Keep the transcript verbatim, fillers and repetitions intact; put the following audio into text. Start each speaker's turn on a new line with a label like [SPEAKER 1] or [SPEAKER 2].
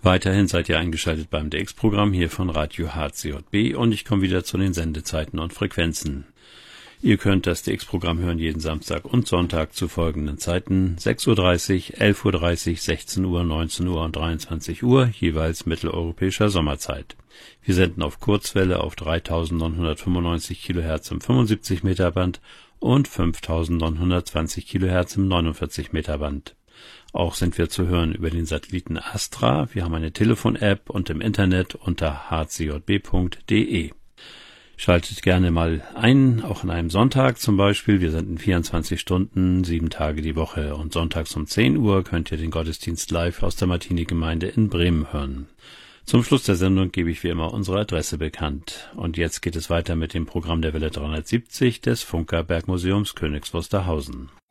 [SPEAKER 1] Weiterhin seid ihr eingeschaltet beim D X-Programm hier von Radio H C J B und ich komme wieder zu den Sendezeiten und Frequenzen. Ihr könnt das D X-Programm hören jeden Samstag und Sonntag zu folgenden Zeiten: sechs Uhr dreißig, elf Uhr dreißig, sechzehn Uhr, neunzehn Uhr und dreiundzwanzig Uhr, jeweils mitteleuropäischer Sommerzeit. Wir senden auf Kurzwelle auf dreitausendneunhundertfünfundneunzig Kilohertz im fünfundsiebzig Meter Band und fünftausendneunhundertzwanzig Kilohertz im neunundvierzig Meter Band. Auch sind wir zu hören über den Satelliten Astra. Wir haben eine Telefon-App und im Internet unter h c j b punkt d e. Schaltet gerne mal ein, auch an einem Sonntag zum Beispiel. Wir senden vierundzwanzig Stunden, sieben Tage die Woche. Und sonntags um zehn Uhr könnt ihr den Gottesdienst live aus der Martini-Gemeinde in Bremen hören. Zum Schluss der Sendung gebe ich wie immer unsere Adresse bekannt. Und jetzt geht es weiter mit dem Programm der Welle dreihundertsiebzig des Funker Bergmuseums Königs Wusterhausen.